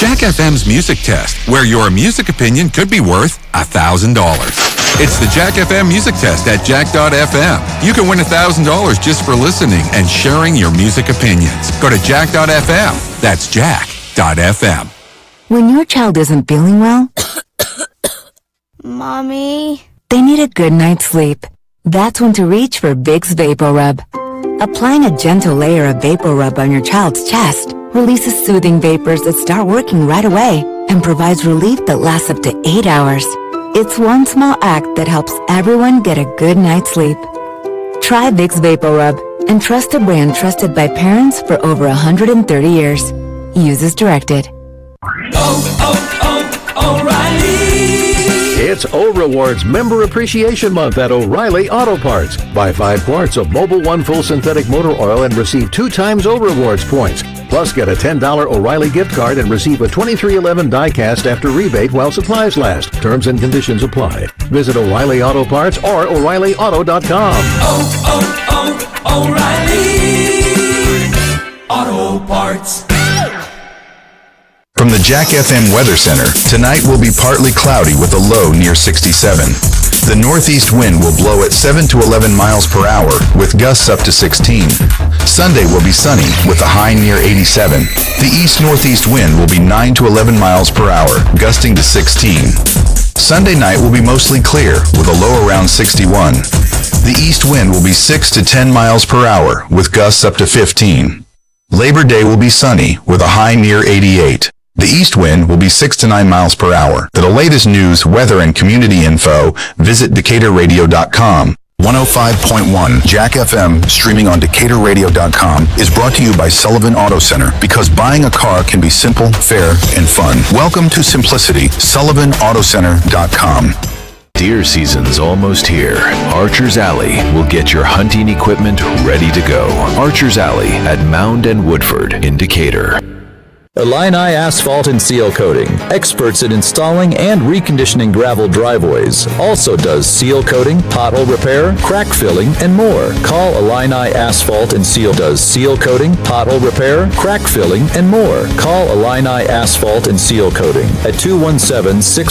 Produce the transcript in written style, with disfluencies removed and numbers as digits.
Jack FM's Music Test, where your music opinion could be worth $1,000. It's the Jack FM Music Test at Jack.fm. You can win $1,000 just for listening and sharing your music opinions. Go to Jack.fm. That's Jack.fm. When your child isn't feeling well, Mommy, they need a good night's sleep. That's when to reach for Vicks VapoRub. Applying a gentle layer of VapoRub on your child's chest releases soothing vapors that start working right away and provides relief that lasts up to 8 hours. It's one small act that helps everyone get a good night's sleep. Try Vicks VapoRub and trust a brand trusted by parents for over 130 years. Use as directed. O'Reilly! It's O-Rewards Member Appreciation Month at O'Reilly Auto Parts. Buy 5 quarts of Mobil 1 Full Synthetic Motor Oil and receive 2 times O-Rewards points. Plus, get a $10 O'Reilly gift card and receive a 2311 die-cast after rebate while supplies last. Terms and conditions apply. Visit O'Reilly Auto Parts or O'ReillyAuto.com. O'Reilly Auto Parts. From the Jack FM Weather Center, tonight will be partly cloudy with a low near 67. The northeast wind will blow at 7 to 11 miles per hour with gusts up to 16. Sunday will be sunny with a high near 87. The east-northeast wind will be 9 to 11 miles per hour, gusting to 16. Sunday night will be mostly clear with a low around 61. The east wind will be 6 to 10 miles per hour with gusts up to 15. Labor Day will be sunny with a high near 88. The east wind will be 6 to 9 miles per hour. For the latest news, weather, and community info, visit DecaturRadio.com. 105.1 Jack FM, streaming on DecaturRadio.com, is brought to you by Sullivan Auto Center, because buying a car can be simple, fair, and fun. Welcome to simplicity. SullivanAutoCenter.com. Deer season's almost here. Archer's Alley will get your hunting equipment ready to go. Archer's Alley at Mound and Woodford in Decatur. Illini Asphalt and Seal Coating, experts in installing and reconditioning gravel driveways. Also does seal coating, pothole repair, crack filling, and more. Call Illini Asphalt and Seal. Does seal coating, pothole repair, crack filling, and more. Call Illini Asphalt and Seal Coating at 217-6